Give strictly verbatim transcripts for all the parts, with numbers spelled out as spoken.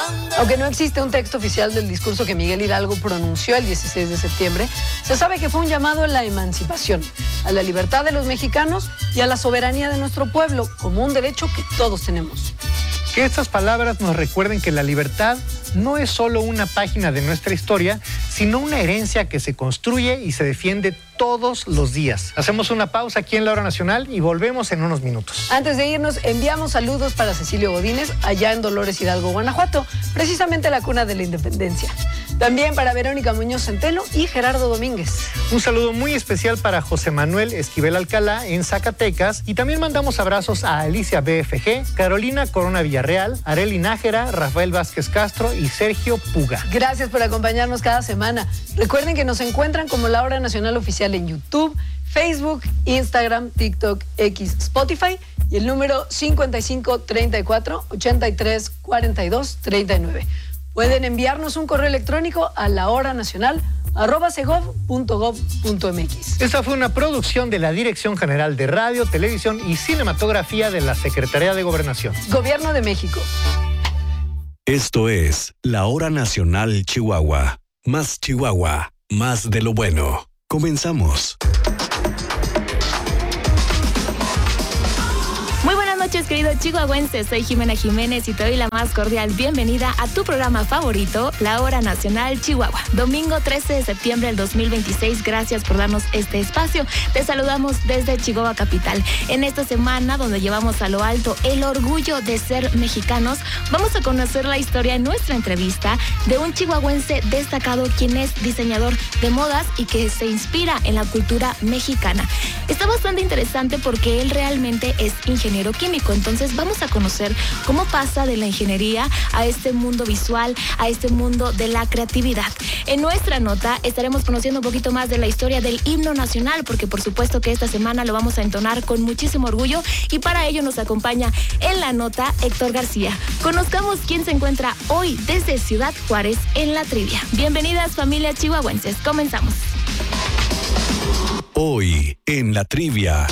Aunque no existe un texto oficial del discurso que Miguel Hidalgo pronunció el dieciséis de septiembre, se sabe que fue un llamado a la emancipación, a la libertad de los mexicanos y a la soberanía de nuestro pueblo, como un derecho que todos tenemos. Que estas palabras nos recuerden que la libertad no es solo una página de nuestra historia, sino una herencia que se construye y se defiende todos los días. Hacemos una pausa aquí en La Hora Nacional y volvemos en unos minutos. Antes de irnos, enviamos saludos para Cecilio Godínez, allá en Dolores Hidalgo, Guanajuato, precisamente la cuna de la independencia. También para Verónica Muñoz Centeno y Gerardo Domínguez. Un saludo muy especial para José Manuel Esquivel Alcalá en Zacatecas. Y también mandamos abrazos a Alicia B F G, Carolina Corona Villarreal, Areli Nájera, Rafael Vázquez Castro y Sergio Puga. Gracias por acompañarnos cada semana. Recuerden que nos encuentran como La Hora Nacional Oficial en YouTube, Facebook, Instagram, TikTok, X, Spotify y el número cincuenta y cinco treinta y cuatro ochenta y tres cuarenta y dos treinta y nueve. Pueden enviarnos un correo electrónico a lahoranacional arroba segov punto gov punto mx. Esta fue una producción de la Dirección General de Radio, Televisión y Cinematografía de la Secretaría de Gobernación. Gobierno de México. Esto es La Hora Nacional Chihuahua. Más Chihuahua, más de lo bueno. Comenzamos. Muy buenas noches, queridos chihuahuenses. Soy Jimena Jiménez y te doy la más cordial bienvenida a tu programa favorito, La Hora Nacional Chihuahua. Domingo trece de septiembre del dos mil veintiséis. Gracias por darnos este espacio. Te saludamos desde Chihuahua Capital. En esta semana, donde llevamos a lo alto el orgullo de ser mexicanos, vamos a conocer la historia en nuestra entrevista de un chihuahuense destacado, quien es diseñador de modas y que se inspira en la cultura mexicana. Está bastante interesante porque él realmente es ingeniero químico, entonces vamos a conocer cómo pasa de la ingeniería a este mundo visual, a este mundo de la creatividad. En nuestra nota estaremos conociendo un poquito más de la historia del himno nacional, porque por supuesto que esta semana lo vamos a entonar con muchísimo orgullo y para ello nos acompaña en la nota Héctor García. Conozcamos quién se encuentra hoy desde Ciudad Juárez en la trivia. Bienvenidas, familia chihuahuenses, comenzamos. Hoy en la trivia.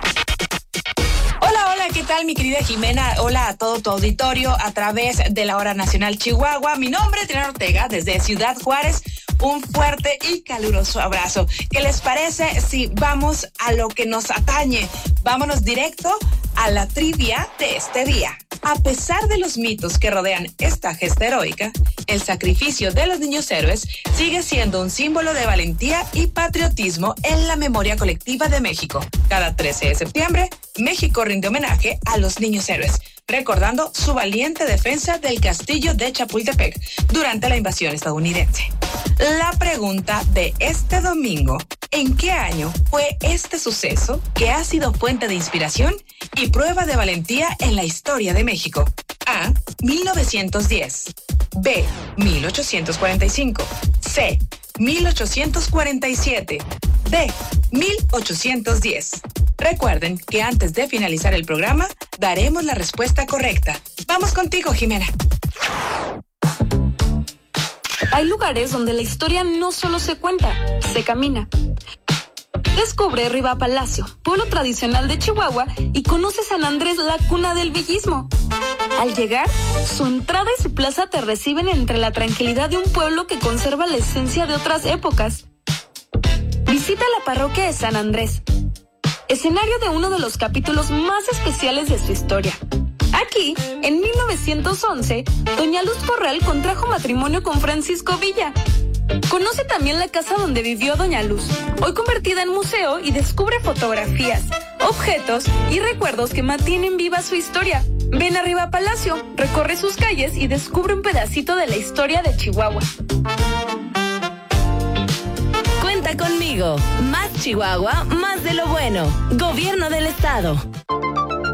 ¿Qué tal, mi querida Jimena? Hola a todo tu auditorio a través de La Hora Nacional Chihuahua. Mi nombre es Triana Ortega, desde Ciudad Juárez. Un fuerte y caluroso abrazo. ¿Qué les parece si vamos a lo que nos atañe? Vámonos directo a la trivia de este día. A pesar de los mitos que rodean esta gesta heroica, el sacrificio de los niños héroes sigue siendo un símbolo de valentía y patriotismo en la memoria colectiva de México. Cada trece de septiembre, México rinde homenaje a los niños héroes, recordando su valiente defensa del castillo de Chapultepec durante la invasión estadounidense. La pregunta de este domingo: ¿en qué año fue este suceso que ha sido fuente de inspiración y prueba de valentía en la historia de México? A. mil novecientos diez. B. mil ochocientos cuarenta y cinco. C. mil ochocientos cuarenta y siete. D. mil ochocientos diez. Recuerden que antes de finalizar el programa, daremos la respuesta correcta. Vamos contigo, Jimena. Hay lugares donde la historia no solo se cuenta, se camina. Descubre Riva Palacio, pueblo tradicional de Chihuahua, y conoce San Andrés, la cuna del villismo. Al llegar, su entrada y su plaza te reciben entre la tranquilidad de un pueblo que conserva la esencia de otras épocas. Visita la parroquia de San Andrés, escenario de uno de los capítulos más especiales de su historia. Aquí, en mil novecientos once, doña Luz Corral contrajo matrimonio con Francisco Villa. Conoce también la casa donde vivió doña Luz, hoy convertida en museo, y descubre fotografías, objetos y recuerdos que mantienen viva su historia. Ven arriba a Palacio, recorre sus calles y descubre un pedacito de la historia de Chihuahua. Cuenta conmigo. Más Chihuahua, más de lo bueno. Gobierno del Estado.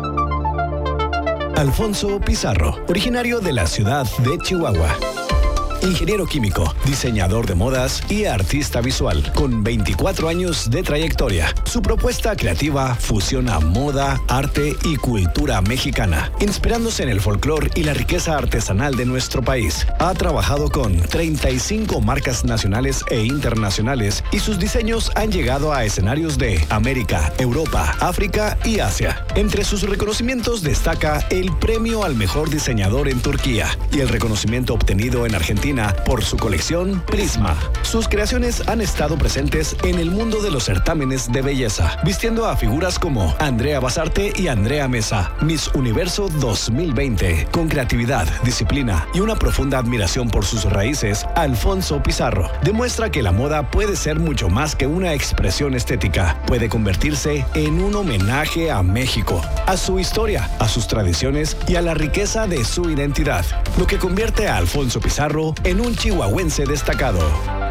Alfonso Pizarro, originario de la ciudad de Chihuahua. ingeniero químico, diseñador de modas y artista visual, con veinticuatro años de trayectoria. Su propuesta creativa fusiona moda, arte y cultura mexicana, inspirándose en el folclore y la riqueza artesanal de nuestro país. Ha trabajado con treinta y cinco marcas nacionales e internacionales y sus diseños han llegado a escenarios de América, Europa, África y Asia. Entre sus reconocimientos destaca el premio al mejor diseñador en Turquía y el reconocimiento obtenido en Argentina por su colección Prisma. Sus creaciones han estado presentes en el mundo de los certámenes de belleza, vistiendo a figuras como Andrea Basarte y Andrea Mesa, Miss Universo dos mil veinte. Con creatividad, disciplina y una profunda admiración por sus raíces, Alfonso Pizarro demuestra que la moda puede ser mucho más que una expresión estética. Puede convertirse en un homenaje a México, a su historia, a sus tradiciones y a la riqueza de su identidad, lo que convierte a Alfonso Pizarro en un chihuahuense destacado.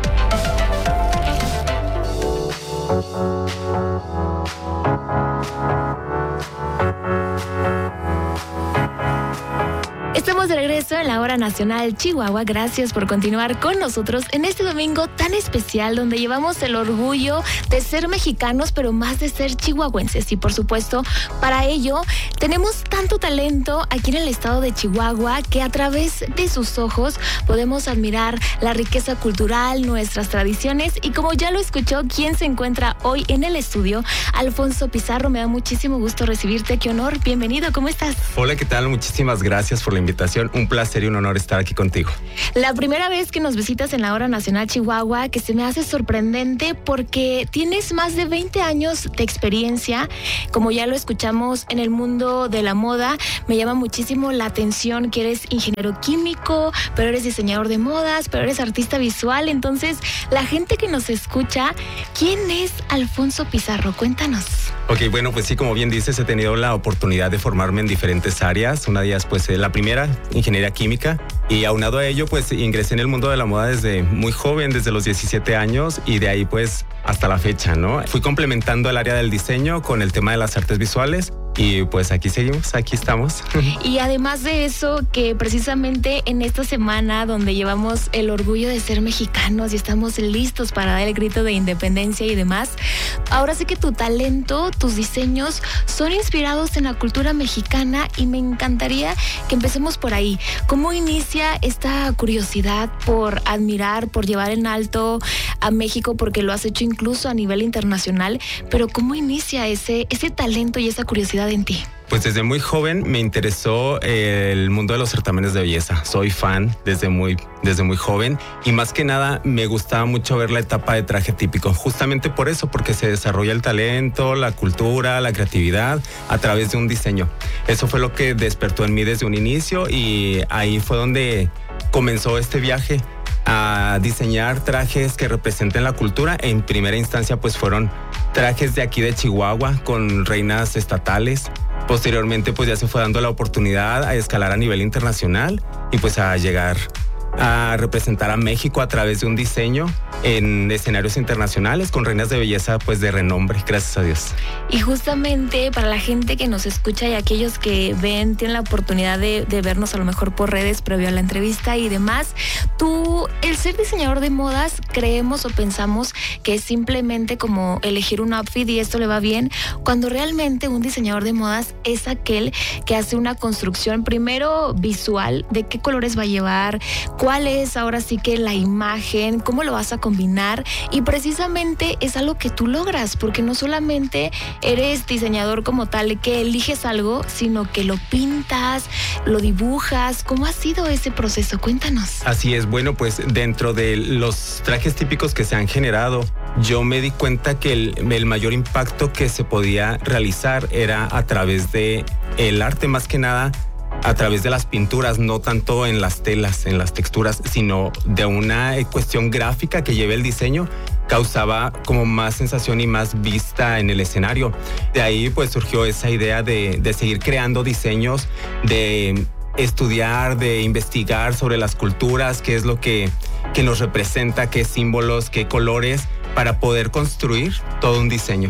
Estamos de regreso en la Hora Nacional Chihuahua. Gracias por continuar con nosotros en este domingo tan especial donde llevamos el orgullo de ser mexicanos, pero más de ser chihuahuenses. Y por supuesto, para ello tenemos tanto talento aquí en el estado de Chihuahua que a través de sus ojos podemos admirar la riqueza cultural, nuestras tradiciones y como ya lo escuchó, quien se encuentra hoy en el estudio, Alfonso Pizarro. Me da muchísimo gusto recibirte. Qué honor. Bienvenido. ¿Cómo estás? Hola, ¿qué tal? Muchísimas gracias por la invitación. Un placer y un honor estar aquí contigo. La primera vez que nos visitas en la Hora Nacional Chihuahua, que se me hace sorprendente porque tienes más de veinte años de experiencia, como ya lo escuchamos en el mundo de la moda. Me llama muchísimo la atención que eres ingeniero químico, pero eres diseñador de modas, pero eres artista visual. Entonces, la gente que nos escucha, ¿quién es Alfonso Pizarro? Cuéntanos. Ok, bueno, pues sí, como bien dices, he tenido la oportunidad de formarme en diferentes áreas. Una de ellas, pues, la primera, ingeniería química. Y aunado a ello, pues, ingresé en el mundo de la moda desde muy joven, desde los diecisiete años, y de ahí, pues, hasta la fecha, ¿no? Fui complementando el área del diseño con el tema de las artes visuales. Y pues aquí seguimos, aquí estamos. Y además de eso, que precisamente en esta semana donde llevamos el orgullo de ser mexicanos y estamos listos para dar el grito de independencia y demás, ahora sí que tu talento, tus diseños son inspirados en la cultura mexicana y me encantaría que empecemos por ahí. ¿Cómo inicia esta curiosidad por admirar, por llevar en alto a México, porque lo has hecho incluso a nivel internacional, pero cómo inicia ese, ese talento y esa curiosidad en ti? Pues desde muy joven me interesó el mundo de los certámenes de belleza. Soy fan desde muy, desde muy joven y más que nada me gustaba mucho ver la etapa de traje típico. Justamente por eso, porque se desarrolla el talento, la cultura, la creatividad a través de un diseño. Eso fue lo que despertó en mí desde un inicio y ahí fue donde comenzó este viaje a diseñar trajes que representen la cultura. En primera instancia pues fueron trajes de aquí de Chihuahua con reinas estatales. Posteriormente pues ya se fue dando la oportunidad a escalar a nivel internacional y pues a llegar a representar a México a través de un diseño en escenarios internacionales con reinas de belleza pues de renombre, gracias a Dios. Y justamente para la gente que nos escucha y aquellos que ven, tienen la oportunidad de, de vernos a lo mejor por redes previo a la entrevista y demás, tú, el ser diseñador de modas, creemos o pensamos que es simplemente como elegir un outfit y esto le va bien, cuando realmente un diseñador de modas es aquel que hace una construcción primero visual de qué colores va a llevar, cuál es ahora sí que la imagen, cómo lo vas a combinar y precisamente es algo que tú logras porque no solamente eres diseñador como tal que eliges algo, sino que lo pintas, lo dibujas. ¿Cómo ha sido ese proceso? Cuéntanos. Así es, bueno, pues dentro de los trajes típicos que se han generado, yo me di cuenta que el, el mayor impacto que se podía realizar era a través de el arte, más que nada a través de las pinturas, no tanto en las telas, en las texturas, sino de una cuestión gráfica que lleve el diseño, causaba como más sensación y más vista en el escenario. De ahí pues surgió esa idea de, de seguir creando diseños, de estudiar, de investigar sobre las culturas, qué es lo que, que nos representa, qué símbolos, qué colores, para poder construir todo un diseño.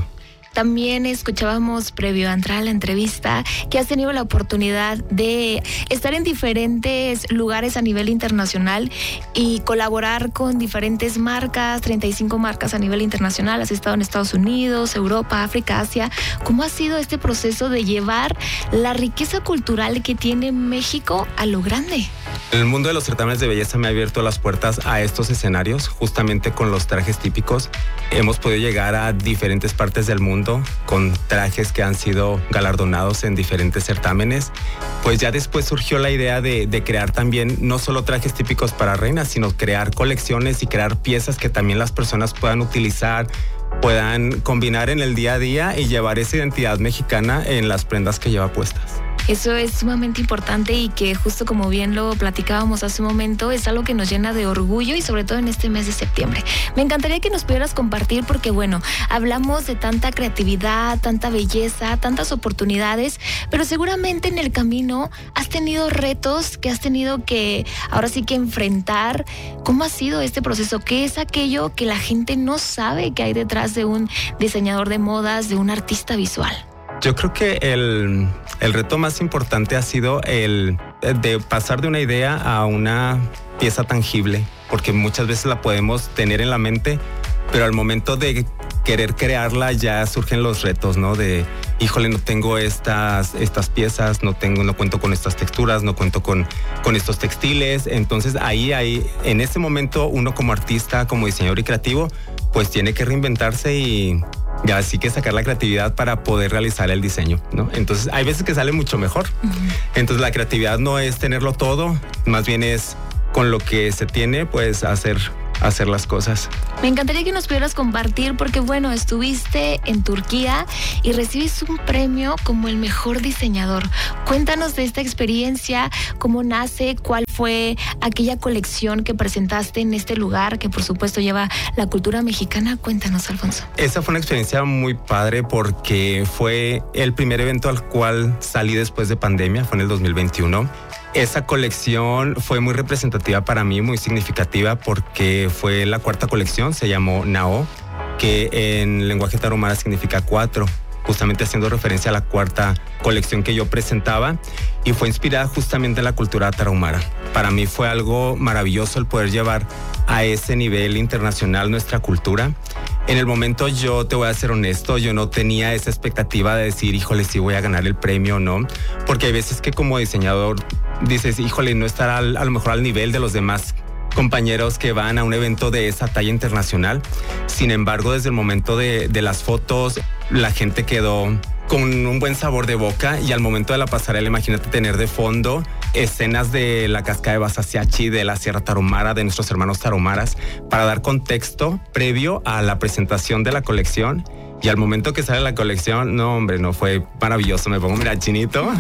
también escuchábamos previo a entrar a la entrevista que has tenido la oportunidad de estar en diferentes lugares a nivel internacional y colaborar con diferentes marcas, treinta y cinco marcas a nivel internacional. Has estado en Estados Unidos, Europa, África, Asia. ¿Cómo ha sido este proceso de llevar la riqueza cultural que tiene México a lo grande? El mundo de los certámenes de belleza me ha abierto las puertas a estos escenarios, justamente con los trajes típicos. Hemos podido llegar a diferentes partes del mundo con trajes que han sido galardonados en diferentes certámenes. Pues ya después surgió la idea de, de crear también no solo trajes típicos para reinas, sino crear colecciones y crear piezas que también las personas puedan utilizar, puedan combinar en el día a día y llevar esa identidad mexicana en las prendas que lleva puestas. Eso es sumamente importante y que justo como bien lo platicábamos hace un momento, es algo que nos llena de orgullo y sobre todo en este mes de septiembre. Me encantaría que nos pudieras compartir porque bueno, hablamos de tanta creatividad, tanta belleza, tantas oportunidades, pero seguramente en el camino has tenido retos que has tenido que ahora sí que enfrentar. ¿Cómo ha sido este proceso? ¿Qué es aquello que la gente no sabe que hay detrás de un diseñador de modas, de un artista visual? Yo creo que el, el reto más importante ha sido el de pasar de una idea a una pieza tangible, porque muchas veces la podemos tener en la mente, pero al momento de querer crearla ya surgen los retos, ¿no? De, híjole, no tengo estas, estas piezas, no tengo, no cuento con estas texturas, no cuento con, con estos textiles. Entonces ahí, ahí, en ese momento uno como artista, como diseñador y creativo, pues tiene que reinventarse y ya así que sacar la creatividad para poder realizar el diseño, ¿no? Entonces hay veces que sale mucho mejor. Uh-huh. Entonces la creatividad no es tenerlo todo, más bien es con lo que se tiene, pues hacer hacer las cosas. Me encantaría que nos pudieras compartir porque bueno, estuviste en Turquía y recibes un premio como el mejor diseñador. Cuéntanos de esta experiencia, cómo nace, cuál fue aquella colección que presentaste en este lugar que por supuesto lleva la cultura mexicana. Cuéntanos, Alfonso. Esa fue una experiencia muy padre porque fue el primer evento al cual salí después de pandemia, fue en el dos mil veintiuno. Esa colección fue muy representativa para mí, muy significativa porque fue la cuarta colección, se llamó Nao, que en lenguaje tarahumara significa cuatro, justamente haciendo referencia a la cuarta colección que yo presentaba y fue inspirada justamente en la cultura tarahumara. Para mí fue algo maravilloso el poder llevar a ese nivel internacional nuestra cultura. En el momento yo te voy a ser honesto, yo no tenía esa expectativa de decir, híjole, si voy a ganar el premio o no, porque hay veces que como diseñador dices, híjole, no estará al, a lo mejor al nivel de los demás compañeros que van a un evento de esa talla internacional. Sin embargo, desde el momento de, de las fotos, la gente quedó con un buen sabor de boca y al momento de la pasarela, imagínate tener de fondo escenas de la cascada de Basasiachi, de la Sierra Tarahumara, de nuestros hermanos tarahumaras, para dar contexto previo a la presentación de la colección. Y al momento que sale la colección, no, hombre, no, fue maravilloso. Me pongo, mira, chinito.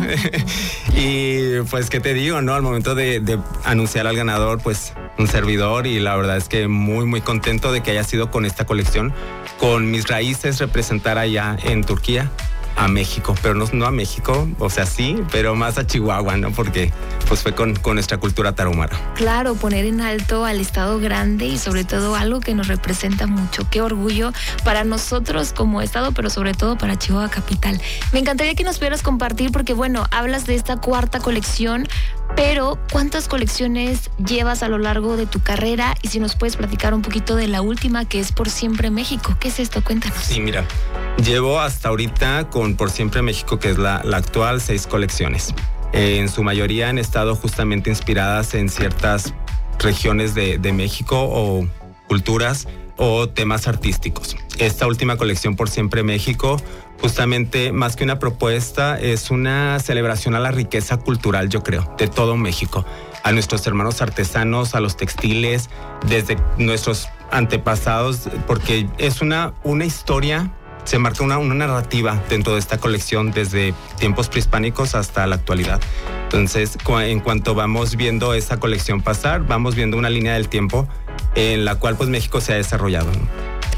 Y pues, ¿qué te digo, no? Al momento de, de anunciar al ganador, pues, un servidor. Y la verdad es que muy, muy contento de que haya sido con esta colección, con mis raíces, representar allá en Turquía a México, pero no, no a México, o sea, sí, pero más a Chihuahua, ¿no? Porque pues fue con, con nuestra cultura tarahumara. Claro, poner en alto al estado grande y sobre todo algo que nos representa mucho. Qué orgullo para nosotros como estado, pero sobre todo para Chihuahua capital. Me encantaría que nos pudieras compartir porque, bueno, hablas de esta cuarta colección, pero ¿cuántas colecciones llevas a lo largo de tu carrera? Y si nos puedes platicar un poquito de la última, que es Por Siempre México. ¿Qué es esto? Cuéntanos. Sí, mira, llevo hasta ahorita con Por Siempre México, que es la, la actual, seis colecciones. Eh, en su mayoría han estado justamente inspiradas en ciertas regiones de, de México o culturas o temas artísticos. Esta última colección, Por Siempre México, justamente más que una propuesta, es una celebración a la riqueza cultural, yo creo, de todo México. A nuestros hermanos artesanos, a los textiles, desde nuestros antepasados, porque es una, una historia. Se marca una, una narrativa dentro de esta colección desde tiempos prehispánicos hasta la actualidad. Entonces, en cuanto vamos viendo esa colección pasar, vamos viendo una línea del tiempo en la cual pues México se ha desarrollado, ¿no?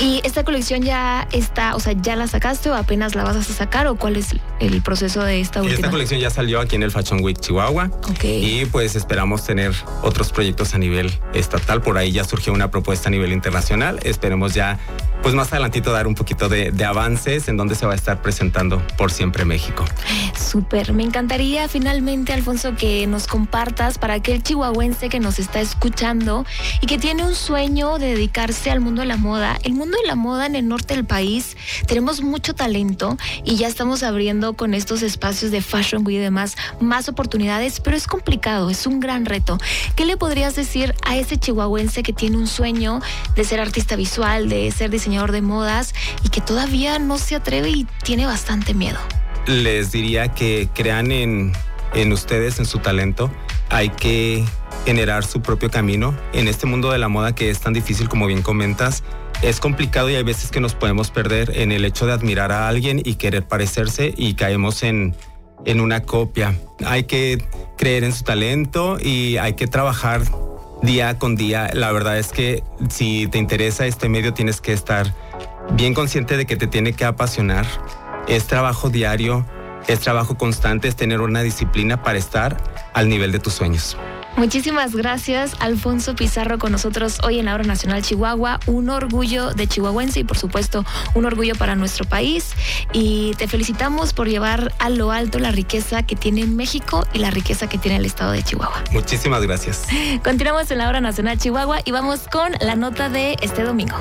¿Y esta colección ya está, o sea, ya la sacaste o apenas la vas a sacar o cuál es el proceso de esta última? Esta colección ya salió aquí en el Fashion Week Chihuahua. Okay. Y pues esperamos tener otros proyectos a nivel estatal. Por ahí ya surgió una propuesta a nivel internacional. Esperemos ya, pues más adelantito dar un poquito de, de avances en donde se va a estar presentando Por Siempre México. Súper, me encantaría finalmente, Alfonso, que nos compartas para aquel chihuahuense que nos está escuchando y que tiene un sueño de dedicarse al mundo de la moda. El mundo de la moda en el norte del país, tenemos mucho talento y ya estamos abriendo con estos espacios de Fashion Week y demás más oportunidades, pero es complicado, es un gran reto. ¿Qué le podrías decir a ese chihuahuense que tiene un sueño de ser artista visual, de ser diseñador de modas y que todavía no se atreve y tiene bastante miedo? Les diría que crean en, en ustedes, en su talento. Hay que generar su propio camino en este mundo de la moda que es tan difícil, como bien comentas. Es complicado y hay veces que nos podemos perder en el hecho de admirar a alguien y querer parecerse y caemos en, en una copia. Hay que creer en su talento y hay que trabajar día con día. La verdad es que si te interesa este medio tienes que estar bien consciente de que te tiene que apasionar. Es trabajo diario, es trabajo constante, es tener una disciplina para estar al nivel de tus sueños. Muchísimas gracias, Alfonso Pizarro, con nosotros hoy en la Hora Nacional Chihuahua. Un orgullo de chihuahuense y, por supuesto, un orgullo para nuestro país. Y te felicitamos por llevar a lo alto la riqueza que tiene México y la riqueza que tiene el estado de Chihuahua. Muchísimas gracias. Continuamos en la Hora Nacional Chihuahua y vamos con la nota de este domingo.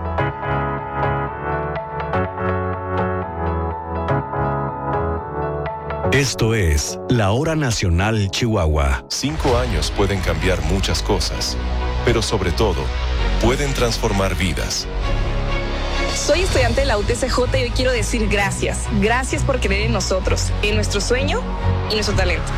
Esto es la Hora Nacional Chihuahua. Cinco años pueden cambiar muchas cosas, pero sobre todo, pueden transformar vidas. Soy estudiante de la U T C J y hoy quiero decir gracias. Gracias por creer en nosotros, en nuestro sueño y nuestro talento.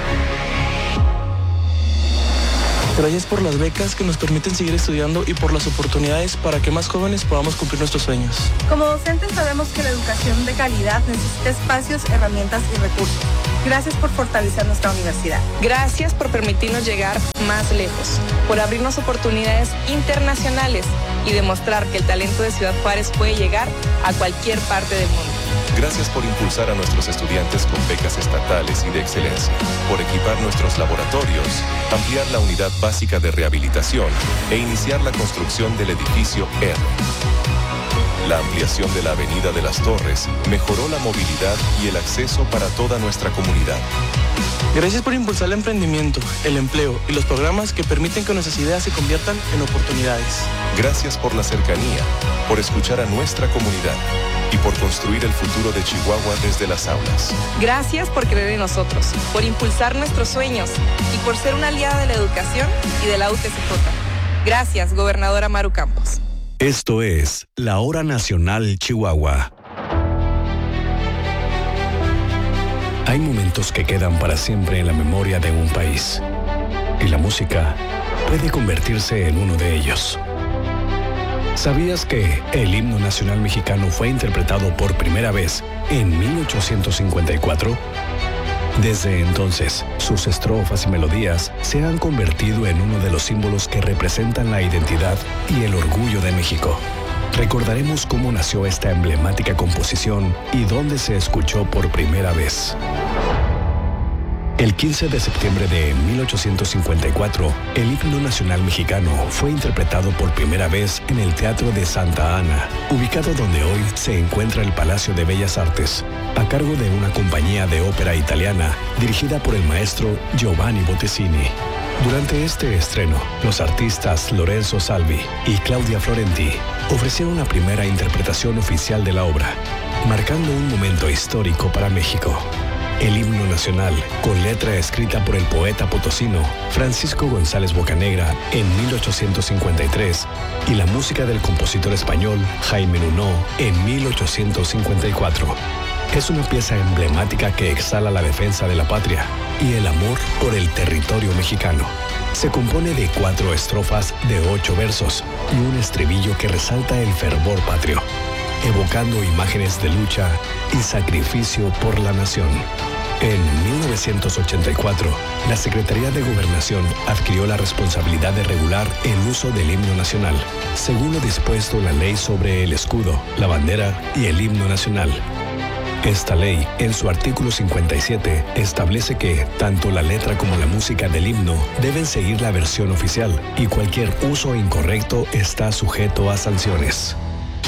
Gracias por las becas que nos permiten seguir estudiando y por las oportunidades para que más jóvenes podamos cumplir nuestros sueños. Como docentes sabemos que la educación de calidad necesita espacios, herramientas y recursos. Gracias por fortalecer nuestra universidad. Gracias por permitirnos llegar más lejos, por abrirnos oportunidades internacionales y demostrar que el talento de Ciudad Juárez puede llegar a cualquier parte del mundo. Gracias por impulsar a nuestros estudiantes con becas estatales y de excelencia, por equipar nuestros laboratorios, ampliar la unidad básica de rehabilitación e iniciar la construcción del edificio R. La ampliación de la Avenida de las Torres mejoró la movilidad y el acceso para toda nuestra comunidad. Gracias por impulsar el emprendimiento, el empleo y los programas que permiten que nuestras ideas se conviertan en oportunidades. Gracias por la cercanía, por escuchar a nuestra comunidad y por construir el futuro de Chihuahua desde las aulas. Gracias por creer en nosotros, por impulsar nuestros sueños y por ser una aliada de la educación y de la U T C J. Gracias, gobernadora Maru Campos. Esto es la Hora Nacional Chihuahua. Hay momentos que quedan para siempre en la memoria de un país. Y la música puede convertirse en uno de ellos. ¿Sabías que el himno nacional mexicano fue interpretado por primera vez en mil ochocientos cincuenta y cuatro? Desde entonces, sus estrofas y melodías se han convertido en uno de los símbolos que representan la identidad y el orgullo de México. Recordaremos cómo nació esta emblemática composición y dónde se escuchó por primera vez. El quince de septiembre de mil ochocientos cincuenta y cuatro, el himno nacional mexicano fue interpretado por primera vez en el Teatro de Santa Ana, ubicado donde hoy se encuentra el Palacio de Bellas Artes, a cargo de una compañía de ópera italiana dirigida por el maestro Giovanni Bottesini. Durante este estreno, los artistas Lorenzo Salvi y Claudia Florenti ofrecieron la primera interpretación oficial de la obra, marcando un momento histórico para México. El himno nacional, con letra escrita por el poeta potosino Francisco González Bocanegra en mil ochocientos cincuenta y tres, y la música del compositor español Jaime Nuno en mil ochocientos cincuenta y cuatro. Es una pieza emblemática que exhala la defensa de la patria y el amor por el territorio mexicano. Se compone de cuatro estrofas de ocho versos y un estribillo que resalta el fervor patrio, evocando imágenes de lucha y sacrificio por la nación. En mil novecientos ochenta y cuatro, la Secretaría de Gobernación adquirió la responsabilidad de regular el uso del himno nacional, según lo dispuesto en la Ley sobre el Escudo, la Bandera y el Himno Nacional. Esta ley, en su artículo cincuenta y siete, establece que tanto la letra como la música del himno deben seguir la versión oficial y cualquier uso incorrecto está sujeto a sanciones.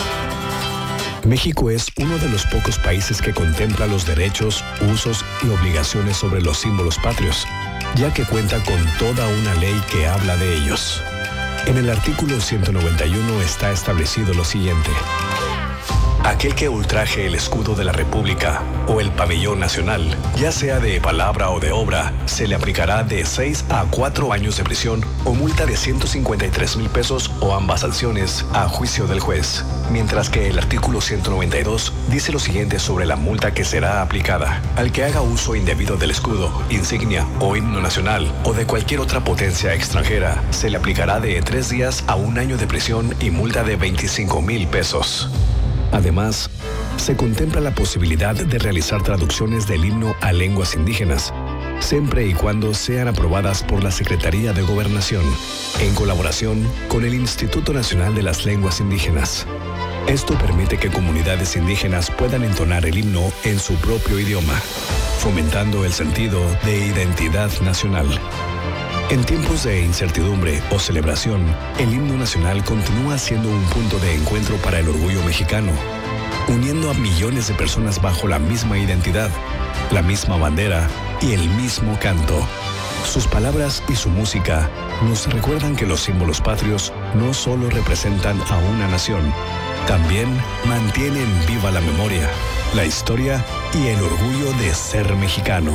México es uno de los pocos países que contempla los derechos, usos y obligaciones sobre los símbolos patrios, ya que cuenta con toda una ley que habla de ellos. En el artículo ciento noventa y uno está establecido lo siguiente. Aquel que ultraje el escudo de la República o el pabellón nacional, ya sea de palabra o de obra, se le aplicará de seis a cuatro años de prisión o multa de ciento cincuenta y tres mil pesos o ambas sanciones a juicio del juez. Mientras que el artículo ciento noventa y dos dice lo siguiente sobre la multa que será aplicada. Al que haga uso indebido del escudo, insignia o himno nacional o de cualquier otra potencia extranjera, se le aplicará de tres días a un año de prisión y multa de veinticinco mil pesos. Además, se contempla la posibilidad de realizar traducciones del himno a lenguas indígenas, siempre y cuando sean aprobadas por la Secretaría de Gobernación, en colaboración con el Instituto Nacional de las Lenguas Indígenas. Esto permite que comunidades indígenas puedan entonar el himno en su propio idioma, fomentando el sentido de identidad nacional. En tiempos de incertidumbre o celebración, el himno nacional continúa siendo un punto de encuentro para el orgullo mexicano, uniendo a millones de personas bajo la misma identidad, la misma bandera y el mismo canto. Sus palabras y su música nos recuerdan que los símbolos patrios no solo representan a una nación, también mantienen viva la memoria, la historia y el orgullo de ser mexicano.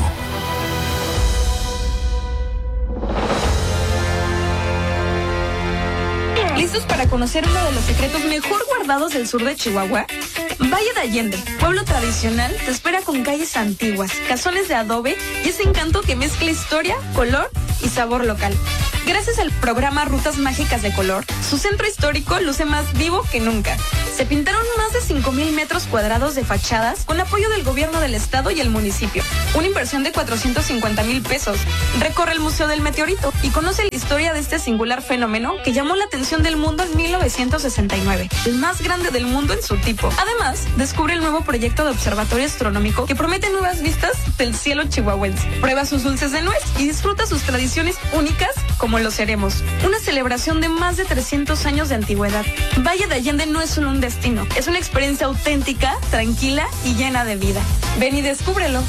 ¿Listos para conocer uno de los secretos mejor guardados del sur de Chihuahua? Valle de Allende, pueblo tradicional, te espera con calles antiguas, casones de adobe y ese encanto que mezcla historia, color y sabor local. Gracias al programa Rutas Mágicas de Color, su centro histórico luce más vivo que nunca. Se pintaron más de cinco mil metros cuadrados de fachadas con apoyo del gobierno del estado y el municipio. Una inversión de cuatrocientos cincuenta mil pesos. Recorre el Museo del Meteorito y conoce la historia de este singular fenómeno que llamó la atención del mundo en mil novecientos sesenta y nueve, el más grande del mundo en su tipo. Además, descubre el nuevo proyecto de observatorio astronómico que promete nuevas vistas del cielo chihuahuense. Prueba sus dulces de nuez y disfruta sus tradiciones únicas como los seremos. Una celebración de más de trescientos años de antigüedad. Valle de Allende no es solo un destino, es una experiencia auténtica, tranquila y llena de vida. Ven y descúbrelo.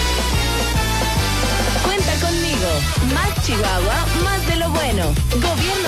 Cuenta conmigo. Más Chihuahua, más de lo bueno. Gobierno